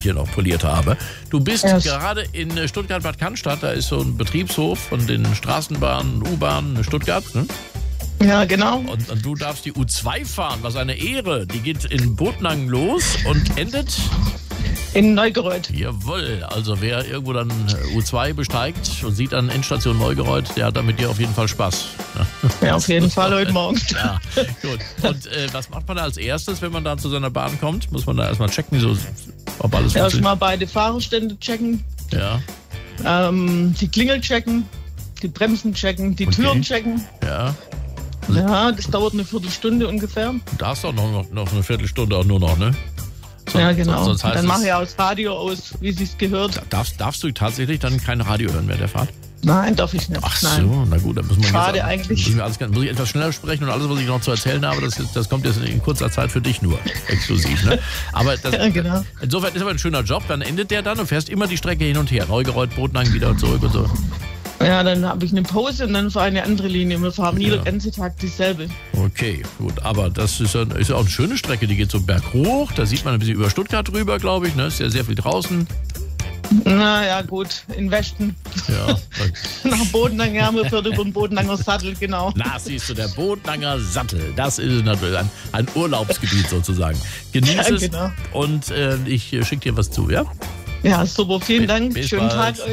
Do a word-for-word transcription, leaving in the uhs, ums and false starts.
hier noch poliert habe. Du bist Ja. gerade in Stuttgart-Bad Cannstatt, da ist so ein Betriebshof von den Straßenbahnen, U-Bahnen Stuttgart, ne? Ja, genau. Und, und du darfst die U zwei fahren, was eine Ehre. Die geht in Botnang los und endet... In Neugereuth. Jawohl, also wer irgendwo dann U zwei besteigt und sieht dann Endstation Neugereuth, der hat dann mit dir auf jeden Fall Spaß. Ja, auf jeden Fall heute Morgen. Ja, gut. Und äh, was macht man da als erstes, wenn man dann zu seiner Bahn kommt? Muss man da erstmal checken, so, ob alles funktioniert? Erstmal beide Fahrerstände checken, Ja, ähm, die Klingel checken, die Bremsen checken, die Okay. Türen checken. ja. Ja, das dauert eine Viertelstunde ungefähr. Da hast du auch noch, noch, noch eine Viertelstunde auch nur noch, ne? So, Ja, genau. Sonst heißt Dann mache es, ich auch das Radio aus, wie es gehört. darfst, darfst du tatsächlich dann kein Radio hören während der Fahrt? Nein, darf ich nicht. Ach Nein. so, na gut, dann müssen wir Schade jetzt, eigentlich. Müssen wir alles, muss ich etwas schneller sprechen und alles, was ich noch zu erzählen habe, das, das kommt jetzt in kurzer Zeit für dich nur exklusiv. Ne? Aber das, Ja, genau. insofern ist aber ein schöner Job. Dann endet der dann und fährst immer die Strecke hin und her. Neugereuth, Botnang, wieder und zurück und so. Ja, dann habe ich eine Pause und dann fahre ich eine andere Linie. Wir fahren nie Ja. den ganzen Tag dieselbe. Okay, gut. Aber das ist ja, ist ja auch eine schöne Strecke. Die geht so berghoch. Da sieht man ein bisschen über Stuttgart drüber, glaube ich. Ne? Ist ja sehr viel draußen. Na ja, gut, in Westen. Ja. Nach Bodenang, ja, wir fahren über den Bodenanger Sattel, genau. Na, siehst du, der Botnanger Sattel. Das ist natürlich ein, ein Urlaubsgebiet sozusagen. Genieß Ja, es genau. und äh, ich schicke dir was zu, ja? Ja, super, vielen Dank. Bis Schönen bald. Tag euch.